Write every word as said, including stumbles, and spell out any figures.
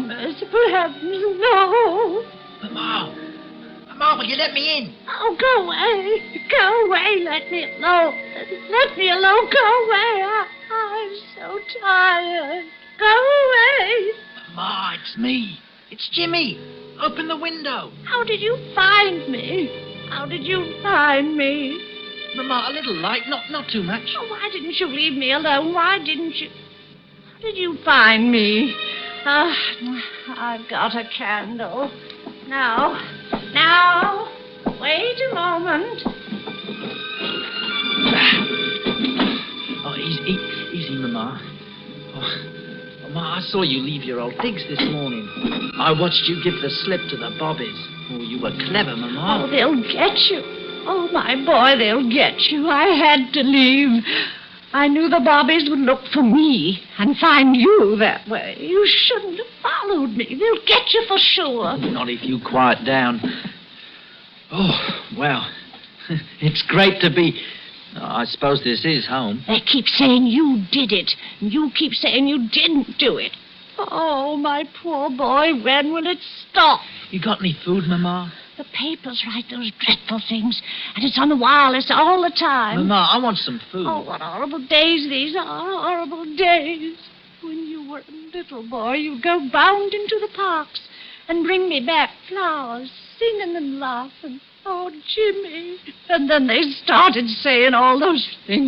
merciful heavens, no. Mama! Mama, will you let me in? Oh, go away. Go away. Let me alone. Let me alone. Go away. I, I'm so tired. Go away. Mama, it's me. It's Jimmy. Open the window. How did you find me? How did you find me? Mama, a little light, not not too much. Oh, why didn't you leave me alone? Why didn't you? How did you find me? Uh, I've got a candle. Now, now, wait a moment. Oh, easy, easy, Mama. Oh, Mama, I saw you leave your old digs this morning. I watched you give the slip to the bobbies. Oh, you were clever, Mama. Oh, they'll get you. Oh, my boy, they'll get you. I had to leave. I knew the bobbies would look for me and find you that way. You shouldn't have followed me. They'll get you for sure. Not if you quiet down. Oh, well, it's great to be... I suppose this is home. They keep saying you did it, and you keep saying you didn't do it. Oh, my poor boy, when will it stop? You got any food, Mama? The papers write those dreadful things, and it's on the wireless all the time. Mama, I want some food. Oh, what horrible days these are, horrible days. When you were a little boy, you'd go bound into the parks and bring me back flowers, singing and laughing. Oh, Jimmy. And then they started saying all those things.